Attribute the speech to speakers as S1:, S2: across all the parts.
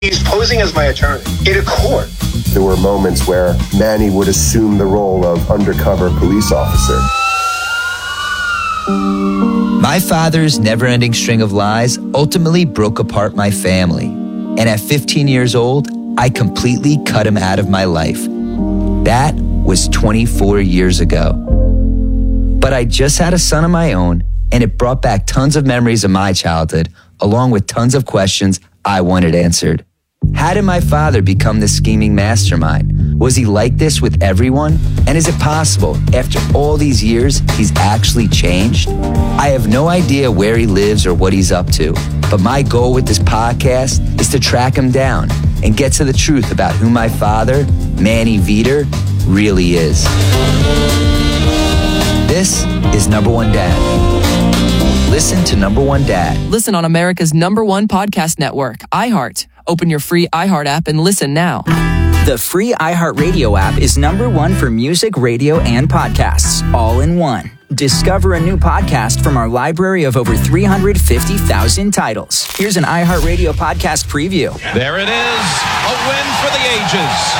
S1: He's posing as my attorney in a court.
S2: There were moments where Manny would assume the role of undercover police officer.
S3: My father's never-ending string of lies ultimately broke apart my family. And at 15 years old, I completely cut him out of my life. That was 24 years ago. But I just had a son of my own, and it brought back tons of memories of my childhood, along with tons of questions I wanted answered. How did my father become this scheming mastermind? Was he like this with everyone? And is it possible, after all these years, he's actually changed? I have no idea where he lives or what he's up to, but my goal with this podcast is to track him down and get to the truth about who my father, Manny Veter, really is. This is Number One Dad. Listen to Number One Dad.
S4: Listen on America's #1 podcast network, iHeart. Open your free iHeart app and listen now.
S5: The free iHeartRadio app is #1 for music, radio, and podcasts, all in one. Discover a new podcast from our library of over 350,000 titles. Here's an iHeartRadio podcast preview.
S6: There it is, a win for the ages.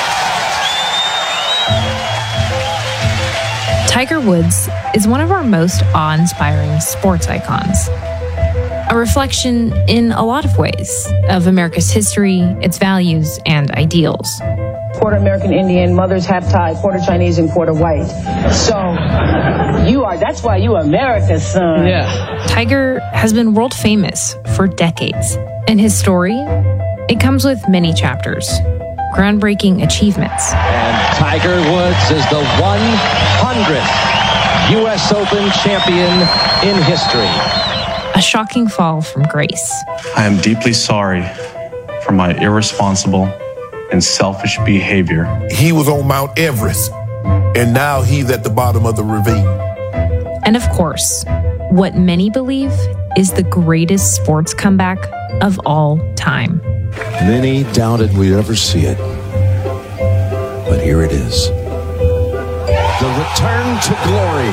S7: Tiger Woods is one of our most awe-inspiring sports icons. A reflection in a lot of ways of America's history, its values, and ideals.
S8: Quarter American Indian, mother's half Thai, quarter Chinese, and quarter white. So, that's why you America's son.
S7: Yeah. Tiger has been world famous for decades. And his story, it comes with many chapters, groundbreaking achievements.
S9: And Tiger Woods is the 100th U.S. Open champion in history.
S7: A shocking fall from grace.
S10: I am deeply sorry for my irresponsible and selfish behavior.
S11: He was on Mount Everest, and now he's at the bottom of the ravine.
S7: And of course, what many believe is the greatest sports comeback of all time.
S12: Many doubted we'd ever see it, but here it is. The return to glory.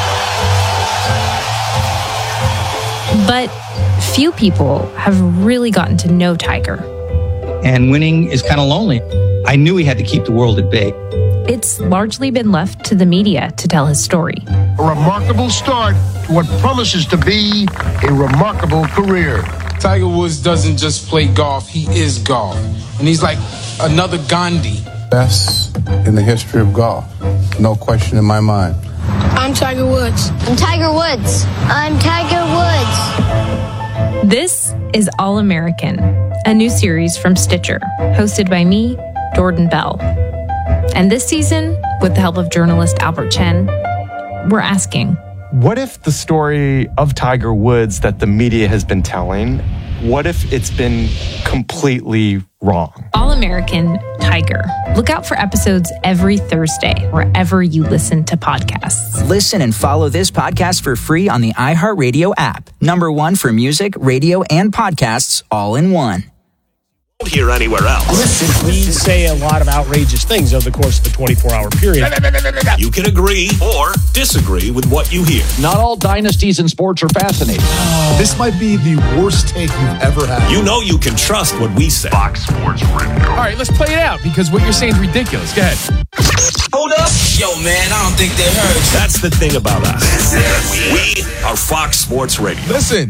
S7: But few people have really gotten to know Tiger.
S13: And winning is kind of lonely. I knew he had to keep the world at bay.
S7: It's largely been left to the media to tell his story.
S14: A remarkable start to what promises to be a remarkable career.
S15: Tiger Woods doesn't just play golf, he is golf. And he's like another Gandhi.
S16: Best in the history of golf. No question in my mind.
S17: I'm Tiger Woods.
S18: I'm Tiger Woods. I'm Tiger Woods.
S7: This is All American, a new series from Stitcher, hosted by me, Jordan Bell. And this season, with the help of journalist Albert Chen, we're asking,
S19: what if the story of Tiger Woods that the media has been telling, what if it's been completely wrong?
S7: All American Tiger. Look out for episodes every Thursday, wherever you listen to podcasts.
S5: Listen and follow this podcast for free on the iHeartRadio app. #1 for music, radio, and podcasts, all in one.
S20: Hear anywhere else.
S17: Listen, we say a lot of outrageous things over the course of a 24-hour period.
S20: You can agree or disagree with what you hear.
S3: Not all dynasties in sports are fascinating.
S16: This might be the worst take you've ever had.
S20: You know you can trust what we say.
S2: Fox Sports Radio.
S6: All right, let's play it out because what you're saying is ridiculous. Go ahead.
S5: Hold up. Yo, man, I don't think they heard.
S20: That's the thing about us. We are Fox Sports Radio.
S6: Listen.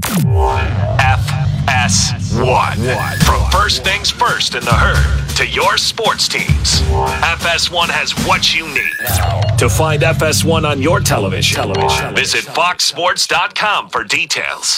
S20: FS1. From first things first in the herd to your sports teams, FS1 has what you need. To find FS1 on your television, visit foxsports.com for details.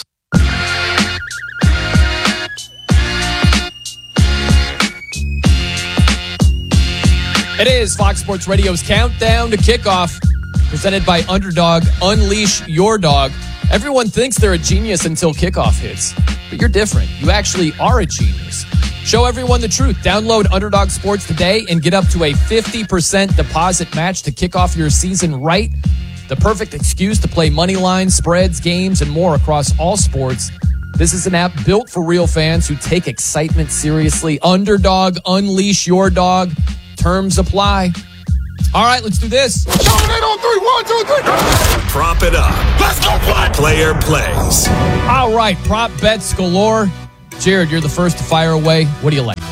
S6: It is Fox Sports Radio's Countdown to Kickoff, presented by Underdog. Unleash your dog. Everyone thinks they're a genius until kickoff hits, but you're different. You actually are a genius. Show everyone the truth. Download Underdog Sports today and get up to a 50% deposit match to kick off your season right. The perfect excuse to play money lines, spreads, games, and more across all sports. This is an app built for real fans who take excitement seriously. Underdog, unleash your dog. Terms apply. All right, let's do this.
S14: Count it on 3. 1, 2, 3.
S20: Prop it up.
S14: Let's go play.
S20: Player plays.
S6: All right, prop bets galore. Jared, you're the first to fire away. What do you like?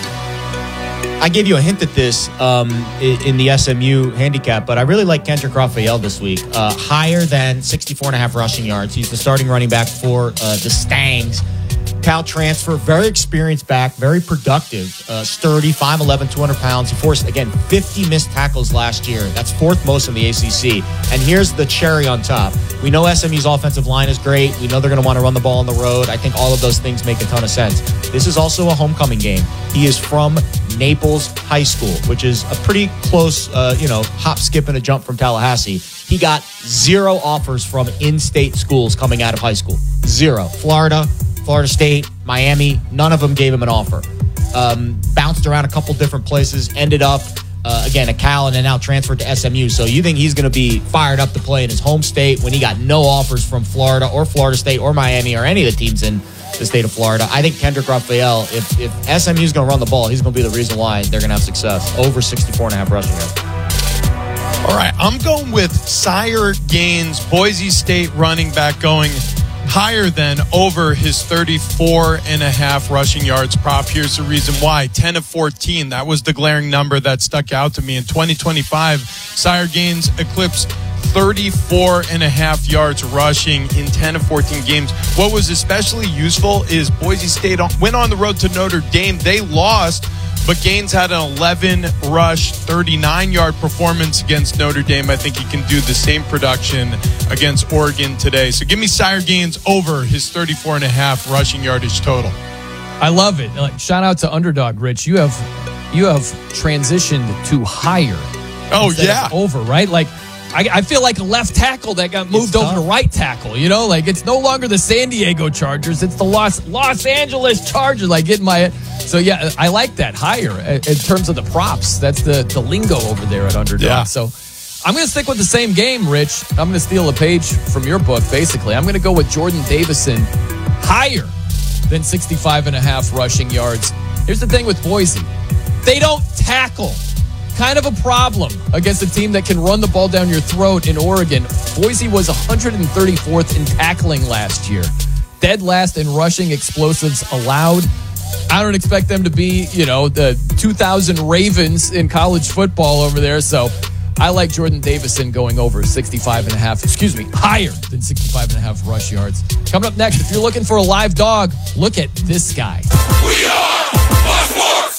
S21: I gave you a hint at this in the SMU handicap, but I really like Kendrick Raphael this week. Higher than 64.5 rushing yards. He's the starting running back for the Stangs. Cal transfer, very experienced back, very productive, sturdy, 5'11", 200 pounds. He forced, again, 50 missed tackles last year. That's fourth most in the ACC. And here's the cherry on top. We know SMU's offensive line is great. We know they're going to want to run the ball on the road. I think all of those things make a ton of sense. This is also a homecoming game. He is from Naples High School, which is a pretty close, hop, skip, and a jump from Tallahassee. He got 0 offers from in-state schools coming out of high school. 0. Florida State, Miami, none of them gave him an offer. Bounced around a couple different places, ended up, again, at Cal, and then now transferred to SMU. So you think he's going to be fired up to play in his home state when he got no offers from Florida or Florida State or Miami or any of the teams in the state of Florida? I think Kendrick Raphael, if SMU is going to run the ball, he's going to be the reason why they're going to have success. Over 64.5 rushing yards.
S22: All right, I'm going with Sire Gaines, Boise State running back, going higher than over his 34.5 rushing yards prop. Here's the reason why. 10 of 14. That was the glaring number that stuck out to me. In 2025, Sire Gaines eclipsed 34.5 yards rushing in 10 of 14 games. What was especially useful is Boise State went on the road to Notre Dame. They lost, but Gaines had an 11-rush, 39-yard performance against Notre Dame. I think he can do the same production against Oregon today. So give me Sire Gaines over his 34.5 rushing yardage total.
S6: I love it. Shout out to Underdog, Rich. You have transitioned to higher.
S22: Oh, yeah.
S6: Over, right? Like, I feel like a left tackle that got moved over to right tackle. Like it's no longer the San Diego Chargers. It's the Los Angeles Chargers. Like getting my... So, yeah, I like that higher in terms of the props. That's the lingo over there at Underdog. Yeah. So I'm going to stick with the same game, Rich. I'm going to steal a page from your book, basically. I'm going to go with Jordan Davison higher than 65.5 rushing yards. Here's the thing with Boise. They don't tackle. Kind of a problem against a team that can run the ball down your throat in Oregon. Boise was 134th in tackling last year. Dead last in rushing explosives allowed. I don't expect them to be, the 2000 Ravens in college football over there. So I like Jordan Davison going over higher than 65.5 rush yards. Coming up next, if you're looking for a live dog, look at this guy.
S23: We are Fox Sports.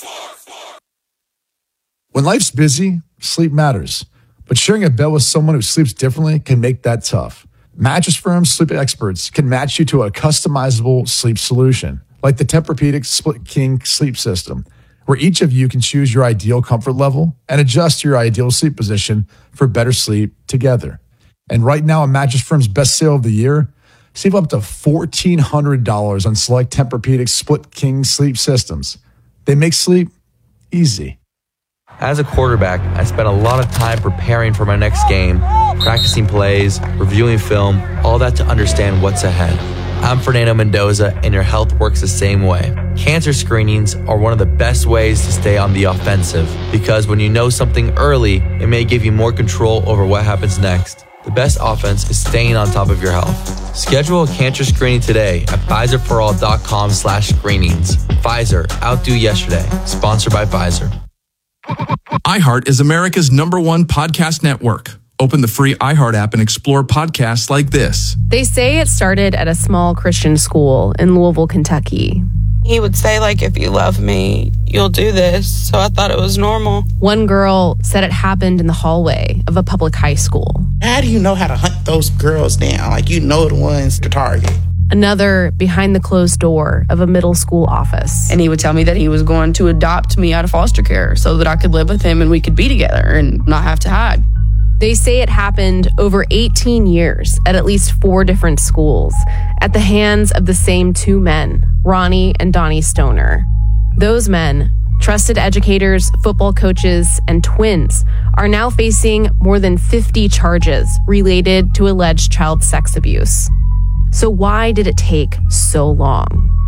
S23: When life's busy, sleep matters. But sharing a bed with someone who sleeps differently can make that tough. Mattress Firm's sleep experts can match you to a customizable sleep solution, like the Tempur-Pedic Split King sleep system, where each of you can choose your ideal comfort level and adjust your ideal sleep position for better sleep together. And right now, on Mattress Firm's best sale of the year, save up to $1,400 on select Tempur-Pedic Split King sleep systems. They make sleep easy.
S24: As a quarterback, I spent a lot of time preparing for my next game, practicing plays, reviewing film, all that to understand what's ahead. I'm Fernando Mendoza, and your health works the same way. Cancer screenings are one of the best ways to stay on the offensive, because when you know something early, it may give you more control over what happens next. The best offense is staying on top of your health. Schedule a cancer screening today at PfizerForAll.com/screenings. Pfizer, outdo yesterday. Sponsored by Pfizer.
S25: iHeart is America's #1 podcast network. Open the free iHeart app and explore podcasts like this.
S26: They say it started at a small Christian school in Louisville, Kentucky.
S27: He would say, if you love me, you'll do this. So I thought it was normal.
S26: One girl said it happened in the hallway of a public high school.
S28: How do you know how to hunt those girls down? The ones to target.
S26: Another behind the closed door of a middle school office.
S8: And he would tell me that he was going to adopt me out of foster care so that I could live with him and we could be together and not have to hide.
S26: They say it happened over 18 years at least 4 different schools at the hands of the same 2 men, Ronnie and Donnie Stoner. Those men, trusted educators, football coaches, and twins, are now facing more than 50 charges related to alleged child sex abuse. So why did it take so long?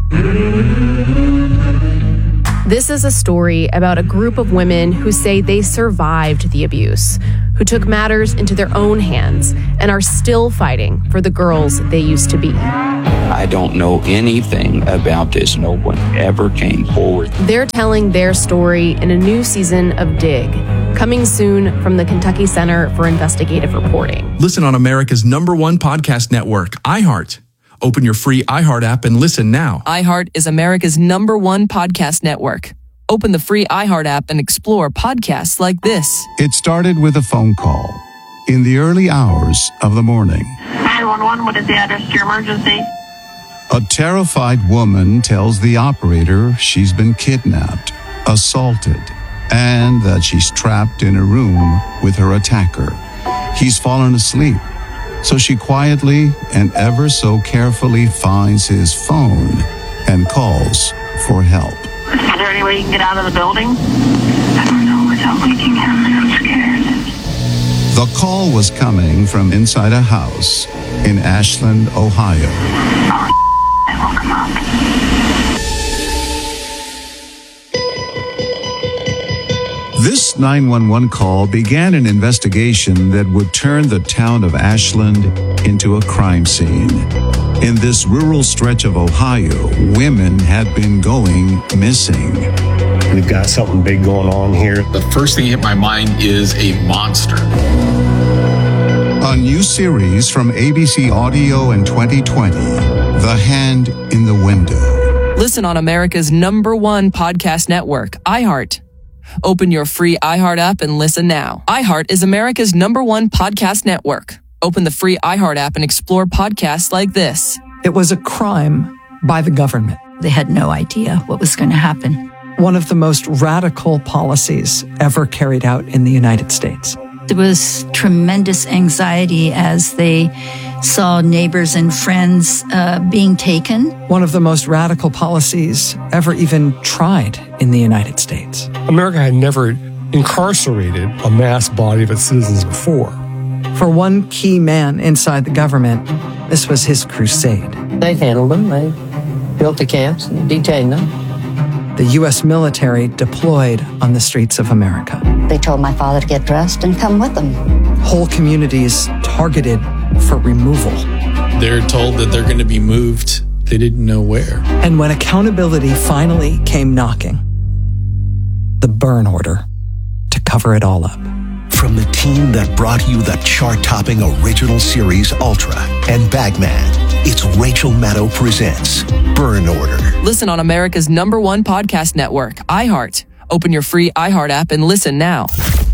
S26: This is a story about a group of women who say they survived the abuse, who took matters into their own hands and are still fighting for the girls they used to be.
S1: I don't know anything about this. No one ever came forward.
S26: They're telling their story in a new season of Dig, coming soon from the Kentucky Center for Investigative Reporting.
S25: Listen on America's #1 podcast network, iHeart. Open your free iHeart app and listen now.
S4: iHeart is America's #1 podcast network. Open the free iHeart app and explore podcasts like this.
S9: It started with a phone call in the early hours of the morning.
S10: 911, what is the address to your emergency?
S9: A terrified woman tells the operator she's been kidnapped, assaulted, and that she's trapped in a room with her attacker. He's fallen asleep, so she quietly and ever so carefully finds his phone and calls for help.
S10: Is there any way you can get out of the building? I don't know without waking him. I'm scared.
S9: The call was coming from inside a house in Ashland, Ohio.
S10: I woke him up.
S9: This 911 call began an investigation that would turn the town of Ashland into a crime scene. In this rural stretch of Ohio, women had been going missing.
S11: We've got something big going on here.
S12: The first thing that hit my mind is a monster.
S9: A new series from ABC Audio in 2020, The Hand in the Window.
S4: Listen on America's #1 podcast network, iHeart. Open your free iHeart app and listen now. iHeart is America's #1 podcast network. Open the free iHeart app and explore podcasts like this.
S13: It was a crime by the government.
S15: They had no idea what was going to happen.
S13: One of the most radical policies ever carried out in the United States.
S15: There was tremendous anxiety as they saw neighbors and friends being taken.
S13: One of the most radical policies ever even tried in the United States.
S29: America had never incarcerated a mass body of its citizens before.
S13: For one key man inside the government, this was his crusade.
S30: They handled them. They built the camps and detained them.
S13: The U.S. military deployed on the streets of America.
S15: They told my father to get dressed and come with them.
S13: Whole communities targeted for removal.
S31: They're told that they're going to be moved. They didn't know where.
S13: And when accountability finally came knocking, the burn order to cover it all up.
S32: From the team that brought you the chart-topping original series Ultra and Bagman, it's Rachel Maddow presents Burn Order.
S4: Listen on America's #1 podcast network, iHeart. Open your free iHeart app and listen now.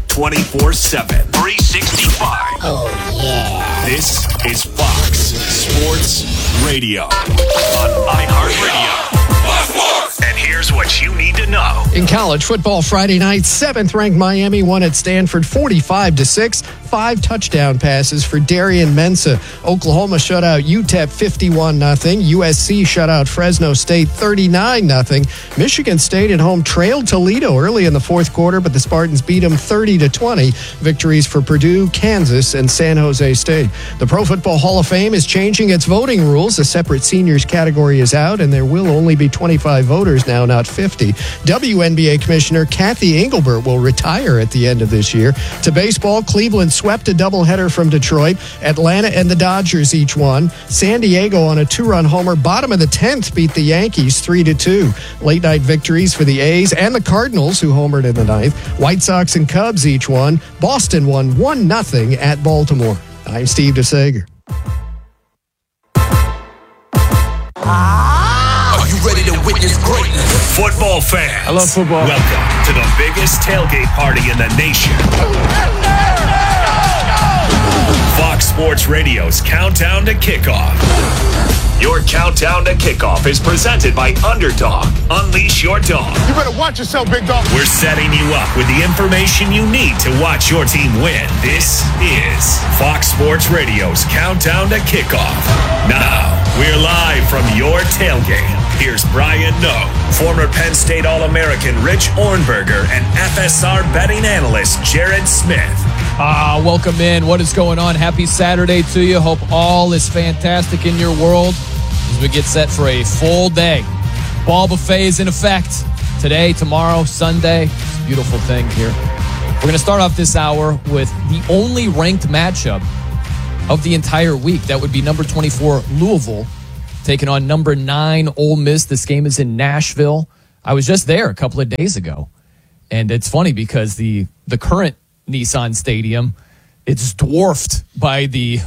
S20: 24/7, 365.
S18: Oh, yeah.
S20: This is Fox Sports Radio on iHeartRadio. And here's what you need to know.
S33: In college football Friday night, 7th-ranked Miami won at Stanford 45-6. 5 touchdown passes for Darian Mensah. Oklahoma shut out UTEP 51-0. USC shut out Fresno State 39-0. Michigan State at home trailed Toledo early in the fourth quarter, but the Spartans beat them 30-20. Victories for Purdue, Kansas, and San Jose State. The Pro Football Hall of Fame is changing its voting rules. A separate seniors category is out, and there will only be 25 voters now, not 50. WNBA Commissioner Kathy Engelbert will retire at the end of this year. To baseball, Cleveland swept a doubleheader from Detroit. Atlanta and the Dodgers each won. San Diego on a 2-run homer. Bottom of the 10th beat the Yankees 3-2. Late night victories for the A's and the Cardinals, who homered in the 9th. White Sox and Cubs each won. Boston won 1-0 at Baltimore. I'm Steve DeSager.
S20: Are you ready to witness greatness? Football fans.
S29: I love football.
S20: Welcome to the biggest tailgate party in the nation. Fox Sports Radio's Countdown to Kickoff. Your Countdown to Kickoff is presented by Underdog. Unleash your dog.
S14: You better watch yourself, big dog.
S20: We're setting you up with the information you need to watch your team win. This is Fox Sports Radio's Countdown to Kickoff. Now, we're live from your tailgate. Here's Brian Noe, former Penn State All-American Rich Ornberger, and FSR betting analyst Jared Smith.
S6: Welcome in. What is going on? Happy Saturday to you. Hope all is fantastic in your world as we get set for a full day. Ball buffet is in effect today, tomorrow, Sunday. It's a beautiful thing here. We're going to start off this hour with the only ranked matchup of the entire week. That would be number 24 Louisville taking on number 9 Ole Miss. This game is in Nashville. I was just there a couple of days ago, and it's funny because the current Nissan Stadium, it's dwarfed by the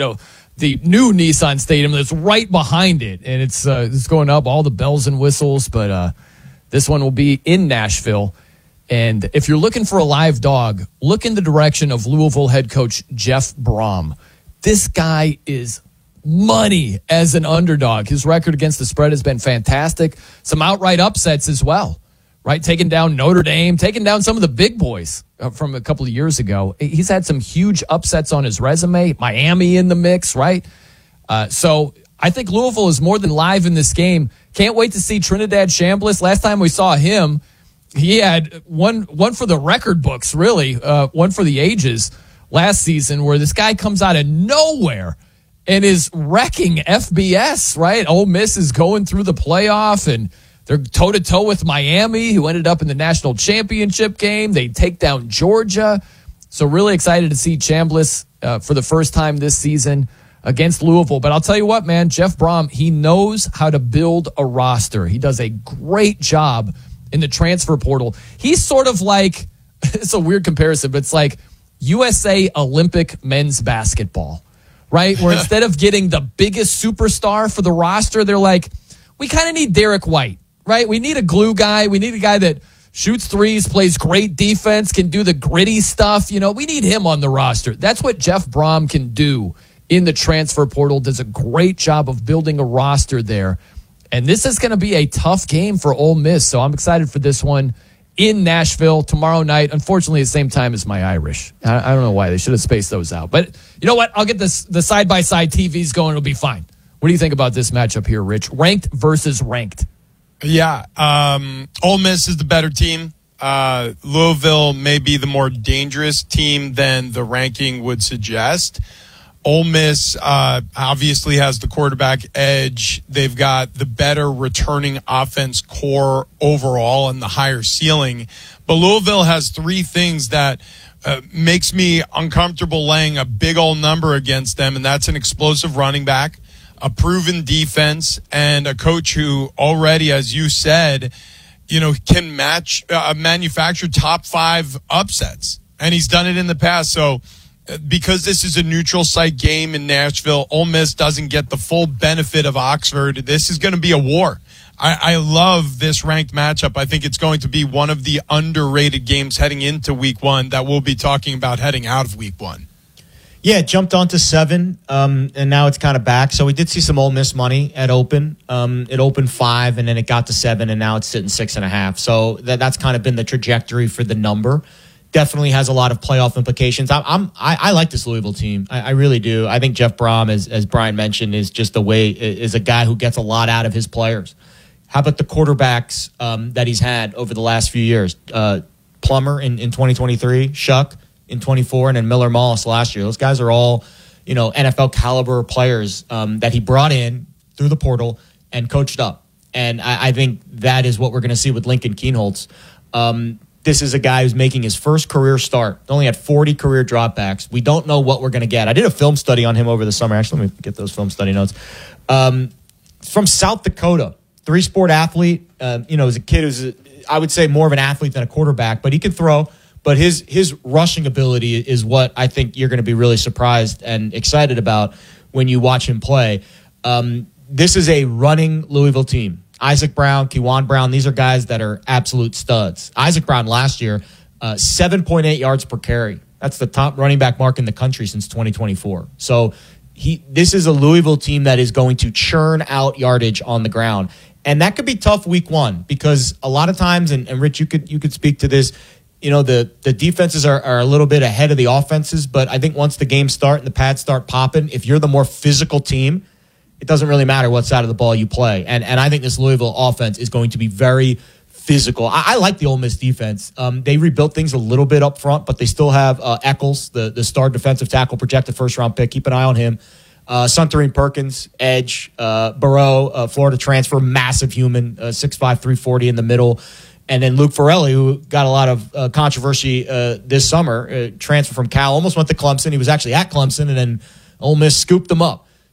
S6: new Nissan Stadium that's right behind it, and it's going up, all the bells and whistles. But this one will be in Nashville. And if you're looking for a live dog, look in the direction of Louisville head coach Jeff Brom. This guy is money as an underdog. His record against the spread has been fantastic. Some outright upsets as well, right? Taking down Notre Dame, taking down some of the big boys from a couple of years ago. He's had some huge upsets on his resume. Miami in the mix, right? So I think Louisville is more than live in this game. Can't wait to see Trinidad Chambliss. Last time we saw him, he had one for the record books, really, one for the ages last season, where this guy comes out of nowhere and is wrecking FBS, right? Ole Miss is going through the playoff, and they're toe-to-toe with Miami, who ended up in the national championship game. They take down Georgia. So really excited to see Chambliss for the first time this season against Louisville. But I'll tell you what, man, Jeff Brom, he knows how to build a roster. He does a great job in the transfer portal. He's sort of like, it's a weird comparison, but it's like USA Olympic men's basketball, right? Where instead of getting the biggest superstar for the roster, they're like, we kind of need Derek White, right? We need a glue guy. We need a guy that shoots threes, plays great defense, can do the gritty stuff. We need him on the roster. That's what Jeff Brom can do in the transfer portal. Does a great job of building a roster there. And this is going to be a tough game for Ole Miss, so I'm excited for this one in Nashville tomorrow night. Unfortunately, at the same time as my Irish. I don't know why. They should have spaced those out. But you know what? I'll get the side-by-side TVs going. It'll be fine. What do you think about this matchup here, Rich? Ranked versus ranked.
S2: Yeah, Ole Miss is the better team. Louisville may be the more dangerous team than the ranking would suggest. Ole Miss obviously has the quarterback edge. They've got the better returning offense core overall and the higher ceiling. But Louisville has 3 things that makes me uncomfortable laying a big old number against them, and that's an explosive running back, a proven defense, and a coach who already, as you said, can manufacture top 5 upsets. And he's done it in the past. So because this is a neutral site game in Nashville, Ole Miss doesn't get the full benefit of Oxford. This is going to be a war. I love this ranked matchup. I think it's going to be one of the underrated games heading into week 1 that we'll be talking about heading out of week 1.
S3: Yeah, it jumped on to 7, and now it's kind of back. So we did see some Ole Miss money at open. It opened 5, and then it got to 7, and now it's sitting 6.5. So that's kind of been the trajectory for the number. Definitely has a lot of playoff implications. I like this Louisville team. I really do. I think Jeff Brom, as Brian mentioned, is a guy who gets a lot out of his players. How about the quarterbacks that he's had over the last few years? Plummer in 2023, Shuck in 24, and then Miller Moss last year. Those guys are all, NFL caliber players that he brought in through the portal and coached up. And I think that is what we're going to see with Lincoln Kienholz. This is a guy who's making his first career start. Only had 40 career dropbacks. We don't know what we're going to get. I did a film study on him over the summer. Actually, let me get those film study notes. From South Dakota, 3-sport athlete. As a kid who's, I would say, more of an athlete than a quarterback, but he can throw. But his rushing ability is what I think you're going to be really surprised and excited about when you watch him play. This is a running Louisville team. Isaac Brown, Kewan Brown, these are guys that are absolute studs. Isaac Brown last year, 7.8 yards per carry. That's the top running back mark in the country since 2024. So this is a Louisville team that is going to churn out yardage on the ground. And that could be tough week 1 because a lot of times, and Rich, you could speak to this, the defenses are a little bit ahead of the offenses, but I think once the games start and the pads start popping, if you're the more physical team, it doesn't really matter what side of the ball you play. And I think this Louisville offense is going to be very physical. I like the Ole Miss defense. They rebuilt things a little bit up front, but they still have Eccles, the star defensive tackle, projected first-round pick. Keep an eye on him. Suntarine Perkins, edge. Burrow, Florida transfer, massive human, 6'5", 340 in the middle. And then Luke Farrelly, who got a lot of controversy this summer, transfer from Cal, almost went to Clemson. He was actually at Clemson, and then Ole Miss scooped him up.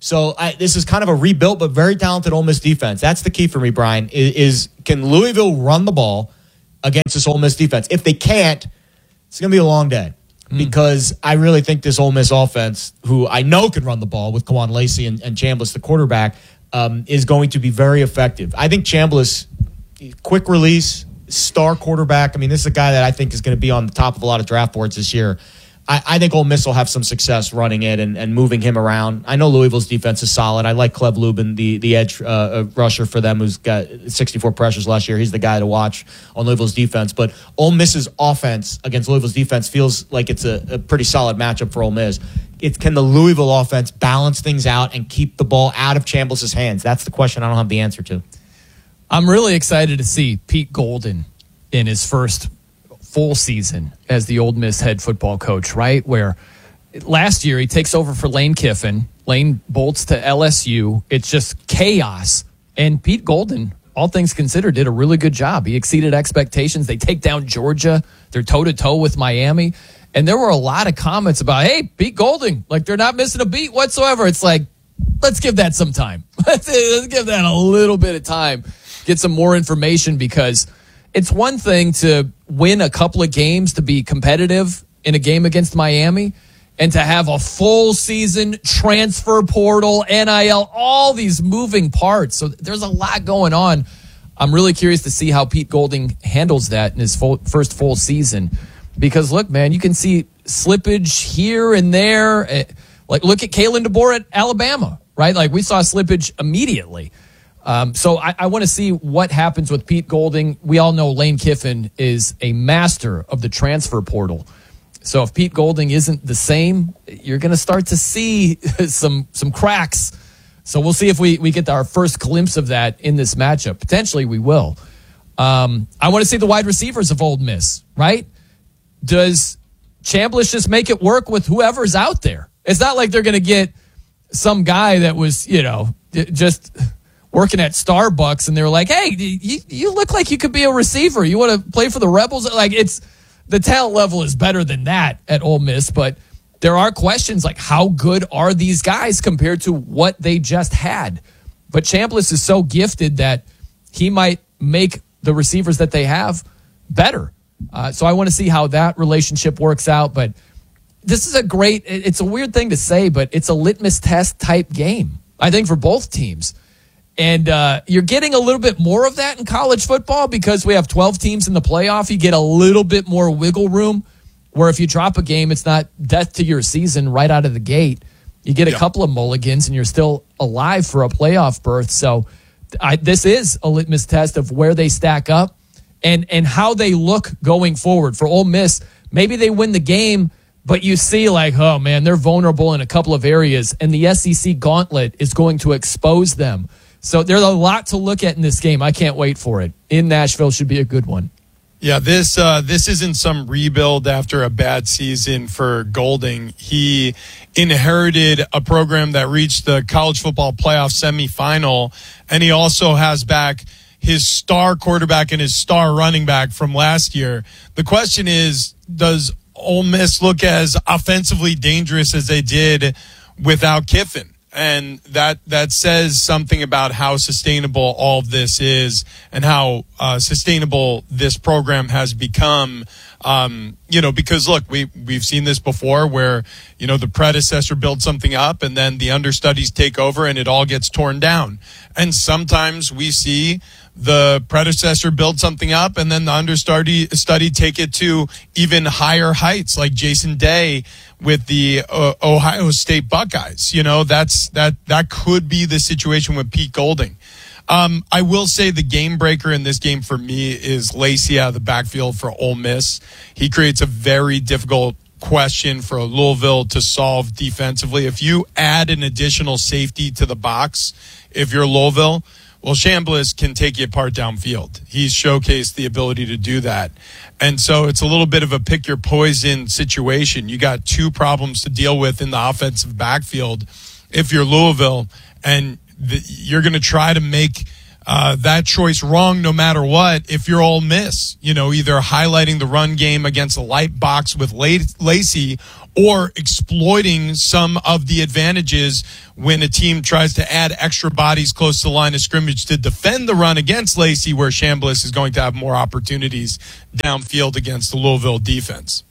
S3: So this is kind of a rebuilt but very talented Ole Miss defense. That's the key for me, Brian, is can Louisville run the ball against this Ole Miss defense? If they can't, it's going to be a long day because I really think this Ole Miss offense, who I know can run the ball with Kawan Lacey and Chambliss, the quarterback, is going to be very effective. I think Chambliss, quick release, star quarterback. I mean, this is a guy that I think is going to be on the top of a lot of draft boards this year. I think Ole Miss will have some success running it and moving him around. I know Louisville's defense is solid. I like Cleb Lubin, the edge rusher for them, who's got 64 pressures last year. He's the guy to watch on Louisville's defense. But Ole Miss's offense against Louisville's defense feels like it's a pretty solid matchup for Ole Miss. Can the Louisville offense balance things out and keep the ball out of Chambliss' hands? That's the question I don't have the answer to.
S6: I'm really excited to see Pete Golden in his first full season as the Ole Miss head football coach, right? Where last year he takes over for Lane Kiffin. Lane bolts to LSU. It's just chaos. And Pete Golden, all things considered, did a really good job. He exceeded expectations. They take down Georgia. They're toe-to-toe with Miami. And there were a lot of comments about, hey, Pete Golden, like they're not missing a beat whatsoever. It's like, let's give that some time. Let's give that a little bit of time. Get some more information, because it's one thing to win a couple of games to be competitive in a game against Miami and to have a full season, transfer portal, NIL, all these moving parts. So there's a lot going on. I'm really curious to see how Pete Golding handles that in his first full season, because look, man, you can see slippage here and there. Like look at Kalen DeBoer at Alabama, right? Like we saw slippage immediately. So I want to see what happens with Pete Golding. We all know Lane Kiffin is a master of the transfer portal. So if Pete Golding isn't the same, you're going to start to see some cracks. So we'll see if we get our first glimpse of that in this matchup. Potentially we will. I want to see the wide receivers of Ole Miss, right? Does Chambliss just make it work with whoever's out there? It's not like they're going to get some guy that was, just working at Starbucks and they were like, hey, you look like you could be a receiver. You want to play for the Rebels? Like the talent level is better than that at Ole Miss, but there are questions like how good are these guys compared to what they just had? But Chambliss is so gifted that he might make the receivers that they have better. So I want to see how that relationship works out. But this is it's a weird thing to say, but it's a litmus test type game, I think, for both teams. And you're getting a little bit more of that in college football because we have 12 teams in the playoff. You get a little bit more wiggle room where if you drop a game, it's not death to your season right out of the gate. You get a couple of mulligans and you're still alive for a playoff berth. So this is a litmus test of where they stack up and how they look going forward. For Ole Miss, maybe they win the game, but you see like, oh, man, they're vulnerable in a couple of areas, and the SEC gauntlet is going to expose them. So there's a lot to look at in this game. I can't wait for it. In Nashville should be a good one.
S2: Yeah, this isn't some rebuild after a bad season for Golding. He inherited a program that reached the college football playoff semifinal, and he also has back his star quarterback and his star running back from last year. The question is, does Ole Miss look as offensively dangerous as they did without Kiffin? And that says something about how sustainable all of this is and how sustainable this program has become. Because look, we've seen this before where, the predecessor builds something up and then the understudies take over and it all gets torn down. And sometimes we see the predecessor build something up and then the understudy take it to even higher heights, like Jason Day with the Ohio State Buckeyes. That could be the situation with Pete Golding. I will say the game breaker in this game for me is Lacey out of the backfield for Ole Miss. He creates a very difficult question for Louisville to solve defensively. If you add an additional safety to the box, if you're Louisville, well, Chambliss can take you apart downfield. He's showcased the ability to do that. And so it's a little bit of a pick your poison situation. You got two problems to deal with in the offensive backfield if you're Louisville, and you're going to try to make that choice wrong no matter what if you're Ole Miss. Either highlighting the run game against a light box with Lacey or exploiting some of the advantages when a team tries to add extra bodies close to the line of scrimmage to defend the run against Lacey, where Chambliss is going to have more opportunities downfield against the Louisville defense.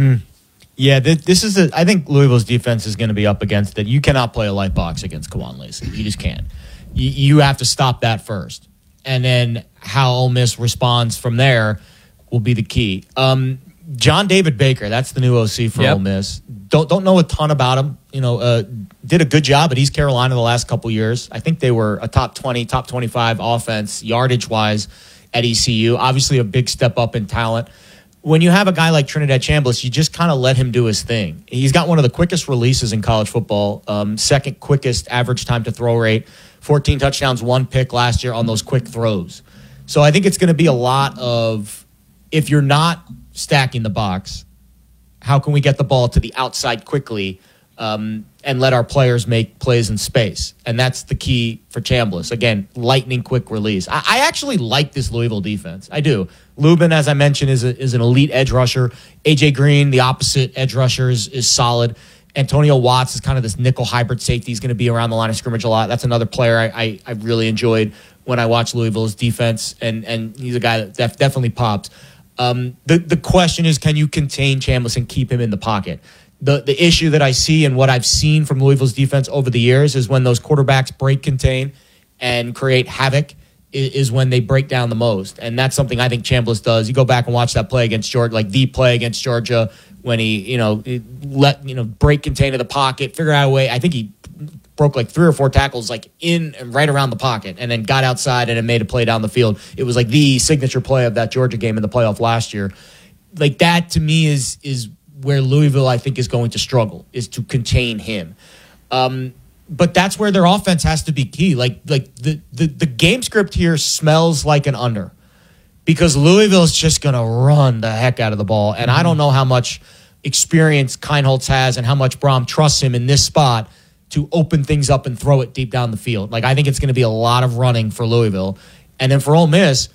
S3: Yeah, I think Louisville's defense is going to be up against it. You cannot play a light box against Kawan Lacey. You just can't. You have to stop that first. And then how Ole Miss responds from there will be the key. John David Baker, that's the new OC for Ole Miss. Don't know a ton about him. Did a good job at East Carolina the last couple years. I think they were a top 20, top 25 offense, yardage-wise, at ECU. Obviously a big step up in talent. When you have a guy like Trinidad Chambliss, you just kind of let him do his thing. He's got one of the quickest releases in college football, second quickest average time to throw rate, 14 touchdowns, 1 pick last year on those quick throws. So I think it's going to be a lot of, if you're not stacking the box, how can we get the ball to the outside quickly and let our players make plays in space? And that's the key for Chambliss. Again, lightning quick release. I actually like this Louisville defense. I do. Lubin, as I mentioned, is an elite edge rusher. A.J. Green, the opposite edge rusher, is solid. Antonio Watts is kind of this nickel hybrid safety. He's going to be around the line of scrimmage a lot. That's another player I really enjoyed when I watched Louisville's defense, and he's a guy that definitely popped. The question is, can you contain Chambliss and keep him in the pocket? The issue that I see and what I've seen from Louisville's defense over the years is when those quarterbacks break contain and create havoc is when they break down the most. And that's something I think Chambliss does. You go back and watch that play against Georgia, like the play against Georgia, when he, break contain to the pocket, figure out a way. I think he broke like 3 or 4 tackles like in and right around the pocket and then got outside and made a play down the field. It was like the signature play of that Georgia game in the playoff last year. Like that to me is where Louisville I think is going to struggle, is to contain him. But that's where their offense has to be key. Like the game script here smells like an under, because Louisville is just going to run the heck out of the ball. And I don't know how much experience Keinholz has and how much Brom trusts him in this spot to open things up and throw it deep down the field. Like I think it's going to be a lot of running for Louisville. And then for Ole Miss,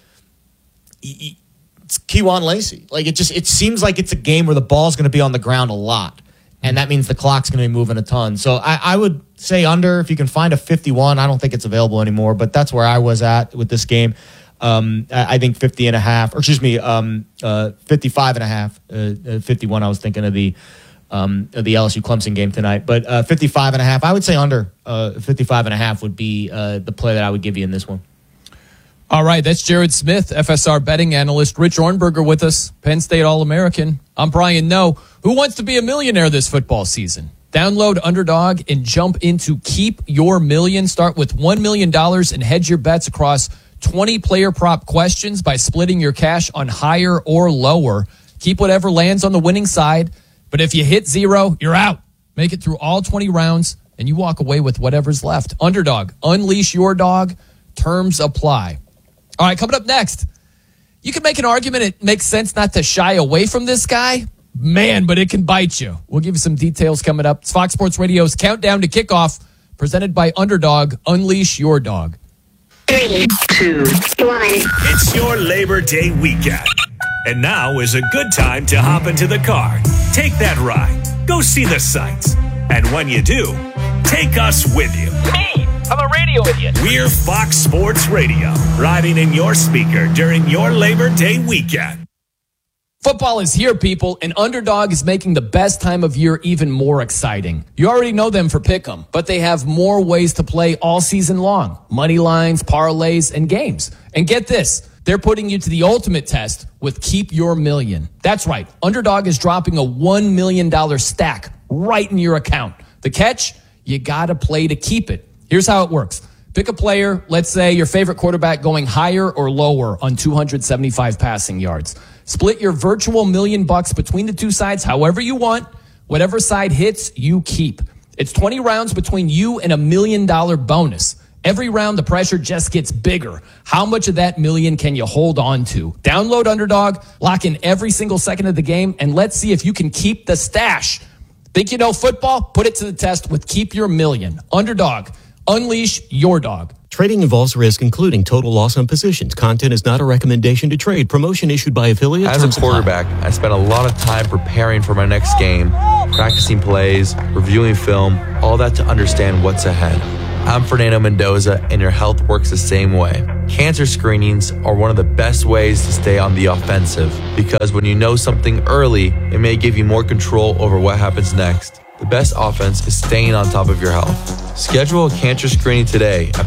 S3: it's Kewan Lacey. Like it seems like it's a game where the ball's going to be on the ground a lot. And that means the clock's going to be moving a ton. So I would say under, if you can find a 51. I don't think it's available anymore, but that's where I was at with this game. I think 55.5. 51. I was thinking of the LSU Clemson game tonight, but 55.5. I would say under 55.5 would be the play that I would give you in this one.
S6: All right, that's Jared Smith, FSR betting analyst. Rich Ornberger with us, Penn State All-American. I'm Brian Noe. Who wants to be a millionaire this football season? Download Underdog and jump into Keep Your Million. Start with $1 million and hedge your bets across 20 player prop questions by splitting your cash on higher or lower. Keep whatever lands on the winning side, but if you hit 0, you're out. Make it through all 20 rounds, and you walk away with whatever's left. Underdog, unleash your dog. Terms apply. All right, coming up next, you can make an argument it makes sense not to shy away from this guy. Man, but it can bite you. We'll give you some details coming up. It's Fox Sports Radio's Countdown to Kickoff, presented by Underdog. Unleash your dog.
S10: 3, 2, 1.
S20: It's your Labor Day weekend. And now is a good time to hop into the car. Take that ride. Go see the sights. And when you do, take us with you.
S6: Me, I'm a radio idiot.
S20: We're Fox Sports Radio, riding in your speaker during your Labor Day weekend.
S6: Football is here, people, and Underdog is making the best time of year even more exciting. You already know them for Pick'em, but they have more ways to play all season long. Money lines, parlays, and games. And get this, they're putting you to the ultimate test with Keep Your Million. That's right, Underdog is dropping a $1 million stack right in your account. The catch? You gotta play to keep it. Here's how it works. Pick a player, let's say your favorite quarterback going higher or lower on 275 passing yards. Split your virtual $1 million between the two sides however you want. Whatever side hits, you keep. It's 20 rounds between you and $1 million bonus. Every round, the pressure just gets bigger. How much of that million can you hold on to? Download Underdog, lock in every single second of the game, and let's see if you can keep the stash. Think you know football? Put it to the test with Keep Your Million. Underdog. Unleash your dog.
S1: Trading involves risk, including total loss on positions. Content is not a recommendation to trade. Promotion issued by affiliate.
S5: As a quarterback, I spent a lot of time preparing for my next game, practicing plays, reviewing film, all that to understand what's ahead. I'm Fernando Mendoza, and your health works the same way. Cancer screenings are one of the best ways to stay on the offensive, because when you know something early, it may give you more control over what happens next. The best offense is staying on top of your health. Schedule a cancer screening today at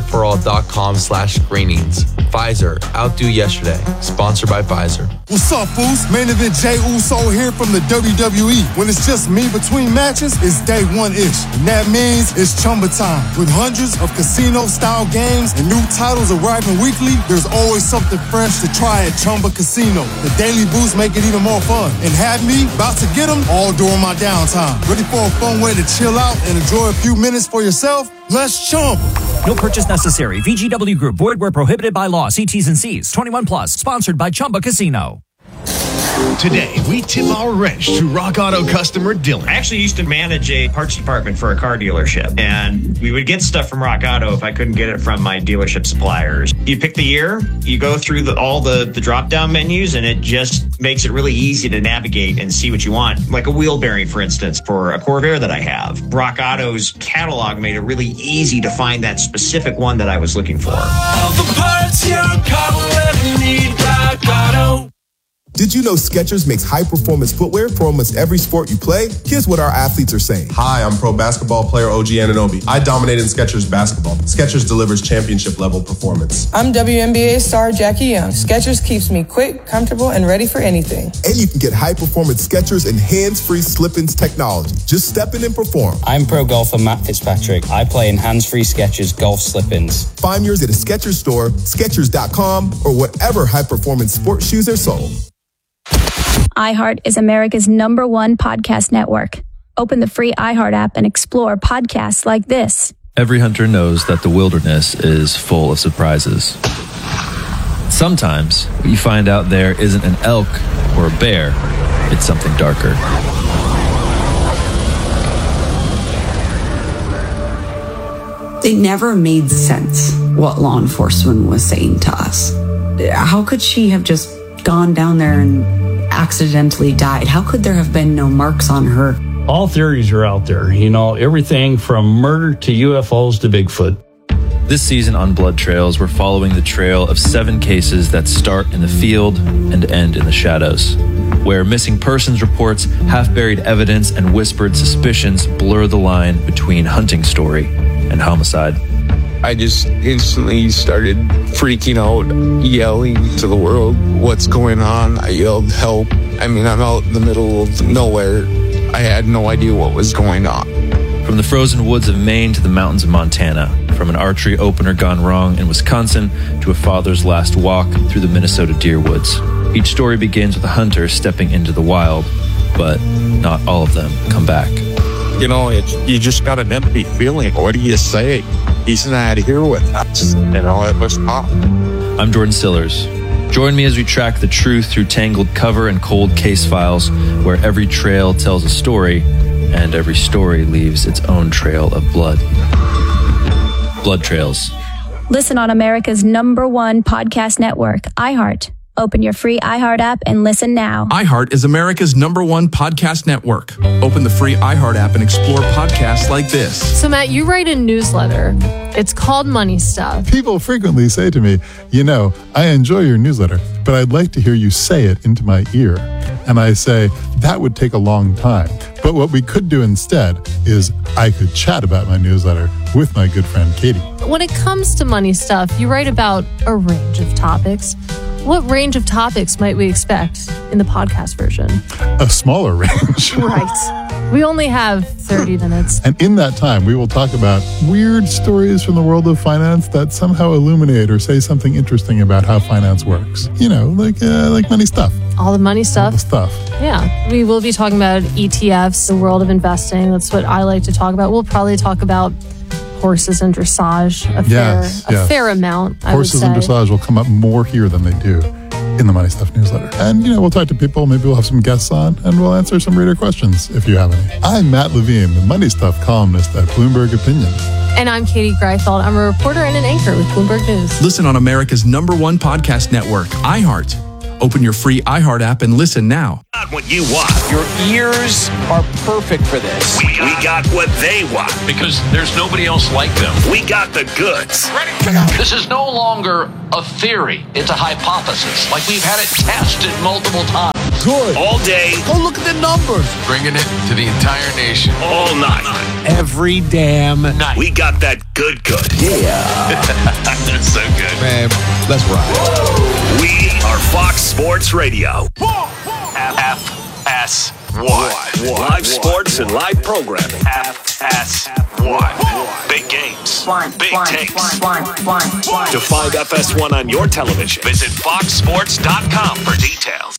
S5: PfizerForAll.com/screenings. Pfizer, outdo yesterday. Sponsored by Pfizer.
S7: What's up, fools? Main event Jey Uso here from the WWE. When it's just me between matches, it's day one-ish. And that means it's Chumba time. With hundreds of casino-style games and new titles arriving weekly, there's always something fresh to try at Chumba Casino. The daily boosts make it even more fun. And have me about to get them all during my downtime. Ready for a fun way to chill out and enjoy a few minutes for yourself? Let's Chumba.
S8: No purchase necessary. VGW Group. Void where prohibited by law. See T's and C's. 21 plus. Sponsored by Chumba Casino.
S16: Today, we tip our wrench to Rock Auto customer Dylan.
S17: I actually used to manage a parts department for a car dealership, and we would get stuff from Rock Auto if I couldn't get it from my dealership suppliers. You pick the year, you go through all the drop-down menus, and it just makes it really easy to navigate and see what you want. Like a wheel bearing, for instance, for a Corvair that I have. Rock Auto's catalog made it really easy to find that specific one that I was looking for.
S19: All the parts your car will ever need, Rock Auto.
S21: Did you know Skechers makes high-performance footwear for almost every sport you play? Here's what our athletes are saying.
S22: Hi, I'm pro basketball player OG Anunoby. I dominated in Skechers basketball. Skechers delivers championship-level performance.
S23: I'm WNBA star Jackie Young. Skechers keeps me quick, comfortable, and ready for anything.
S21: And you can get high-performance Skechers and hands-free slip-ins technology. Just step in and perform.
S24: I'm pro golfer Matt Fitzpatrick. I play in hands-free Skechers golf slip-ins.
S21: Find yours at a Skechers store, Skechers.com, or whatever high-performance sports shoes are sold.
S27: iHeart is America's #1 podcast network. Open the free iHeart app and explore podcasts like this.
S28: Every hunter knows that the wilderness is full of surprises. Sometimes what you find out there isn't an elk or a bear, it's something darker.
S34: It never made sense what law enforcement was saying to us. How could she have just gone down there and accidentally died? How could there have been no marks on her?
S35: All theories are out there, everything from murder to UFOs to Bigfoot.
S28: This season on Blood Trails, we're following the trail of 7 cases that start in the field and end in the shadows, where missing persons reports, half-buried evidence, and whispered suspicions blur the line between hunting story and homicide.
S36: I just instantly started freaking out, yelling to the world, what's going on? I yelled, help. I'm out in the middle of nowhere. I had no idea what was going on.
S28: From the frozen woods of Maine to the mountains of Montana, from an archery opener gone wrong in Wisconsin to a father's last walk through the Minnesota deer woods. Each story begins with a hunter stepping into the wild, but not all of them come back.
S36: You just got an empty feeling. What do you say? He's not here with us. It was tough.
S28: I'm Jordan Sillers. Join me as we track the truth through tangled cover and cold case files, where every trail tells a story and every story leaves its own trail of blood. Blood Trails.
S27: Listen on America's #1 podcast network, iHeart. Open your free iHeart app and listen now.
S25: iHeart is America's #1 podcast network. Open the free iHeart app and explore podcasts like this.
S26: So, Matt, you write a newsletter. It's called Money Stuff.
S37: People frequently say to me, I enjoy your newsletter, but I'd like to hear you say it into my ear. And I say, that would take a long time. But what we could do instead is I could chat about my newsletter with my good friend Katie.
S26: When it comes to money stuff, you write about a range of topics. What range of topics might we expect in the podcast version?
S37: A smaller range.
S26: Right. We only have 30 minutes.
S37: And in that time, we will talk about weird stories from the world of finance that somehow illuminate or say something interesting about how finance works. Like money stuff.
S26: All the money stuff.
S37: All the stuff.
S26: Yeah. We will be talking about ETFs, the world of investing. That's what I like to talk about. We'll probably talk about horses and dressage a fair amount.
S37: Horses and dressage will come up more here than they do in the Money Stuff newsletter. And, we'll talk to people. Maybe we'll have some guests on and we'll answer some reader questions if you have any. I'm Matt Levine, the Money Stuff columnist at Bloomberg Opinion.
S26: And I'm Katie Greifeld. I'm a reporter and an anchor with Bloomberg News.
S25: Listen on America's #1 podcast network, iHeart. Open your free iHeart app and listen now.
S2: Not what you want.
S3: Your ears are perfect for this.
S2: We got what they want.
S19: Because there's nobody else like them.
S2: We got the goods.
S19: This is no longer a theory. It's a hypothesis. Like we've had it tested multiple times.
S2: Good. All day.
S19: Go look at the numbers. Bringing it to the entire nation.
S2: All night.
S19: Every damn night.
S2: We got that good.
S19: Yeah.
S2: That's so good.
S19: Man, let's ride.
S2: We are Fox Sports Radio. FS1. Live sports and live programming. FS1. Big games. Big takes. To find FS1 on your television, visit foxsports.com for details.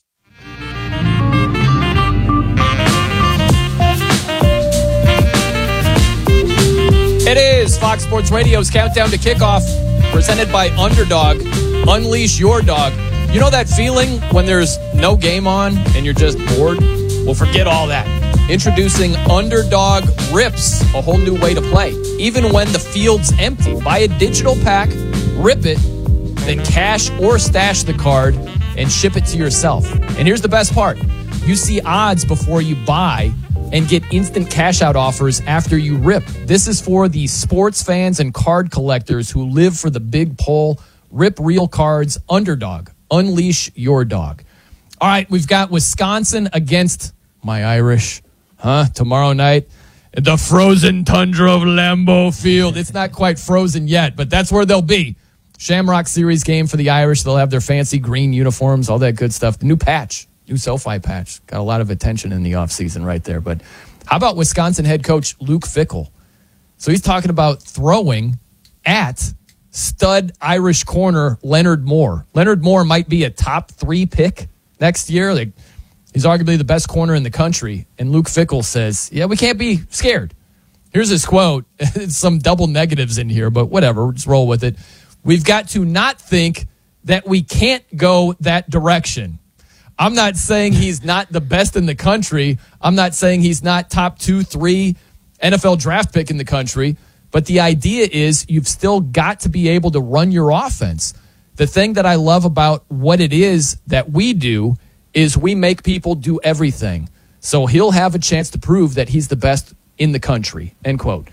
S6: It is Fox Sports Radio's Countdown to Kickoff, presented by Underdog. Unleash your dog. You know that feeling when there's no game on and you're just bored? Well, forget all that. Introducing Underdog Rips, a whole new way to play. Even when the field's empty, buy a digital pack, rip it, then cash or stash the card and ship it to yourself. And here's the best part. You see odds before you buy and get instant cash out offers after you rip. This is for the sports fans and card collectors who live for the big pull. Rip real cards. Underdog. Unleash your dog. All right, we've got Wisconsin against my Irish, tomorrow night at the frozen tundra of Lambeau Field. It's not quite frozen yet, but that's where they'll be. Shamrock Series game for the Irish. They'll have their fancy green uniforms, all that good stuff. The new patch, new SoFi patch. Got a lot of attention in the offseason right there. But how about Wisconsin head coach Luke Fickell? So he's talking about throwing at stud Irish corner Leonard Moore. Leonard Moore might be a top 3 pick next year. He's arguably the best corner in the country. And Luke Fickell says, yeah, we can't be scared. Here's his quote. It's some double negatives in here, but whatever. Just roll with it. We've got to not think that we can't go that direction. I'm not saying he's not the best in the country. I'm not saying he's not top 2, 3 NFL draft pick in the country. But the idea is you've still got to be able to run your offense. The thing that I love about what it is that we do is we make people do everything. So he'll have a chance to prove that he's the best in the country, end quote.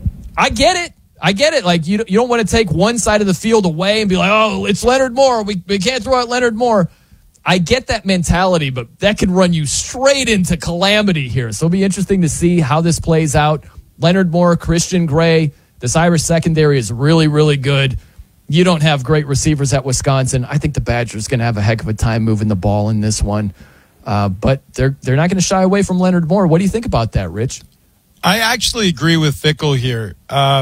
S6: I get it. Like, you don't want to take one side of the field away and be like, oh, it's Leonard Moore. We can't throw out Leonard Moore. I get that mentality, but that could run you straight into calamity here. So it'll be interesting to see how this plays out. Leonard Moore, Christian Gray, this Irish secondary is really, really good. You don't have great receivers at Wisconsin. I think the Badgers going to have a heck of a time moving the ball in this one. But they're not going to shy away from Leonard Moore. What do you think about that, Rich?
S4: I actually agree with Fickell here.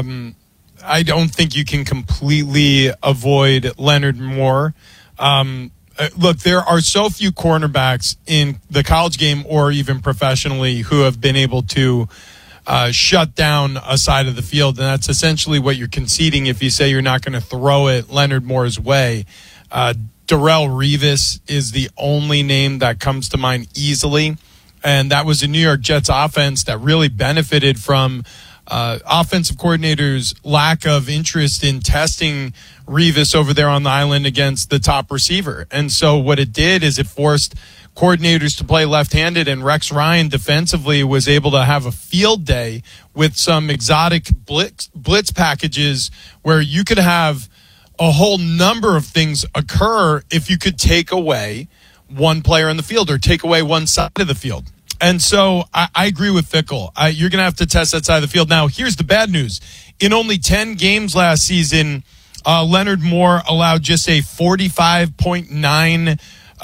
S4: I don't think you can completely avoid Leonard Moore. Look, there are so few cornerbacks in the college game or even professionally who have been able to shut down a side of the field, and that's essentially what you're conceding if you say you're not going to throw it Leonard Moore's way. Darrelle Revis is the only name that comes to mind easily, and that was a New York Jets offense that really benefited from offensive coordinators' lack of interest in testing Revis over there on the island against the top receiver. And so what it did is it forced coordinators to play left-handed, and Rex Ryan defensively was able to have a field day with some exotic blitz packages where you could have a whole number of things occur if you could take away one player in the field or take away one side of the field. And so I agree with Fickell. You're going to have to test that side of the field. Now, here's the bad news. In only 10 games last season, Leonard Moore allowed just a 45.9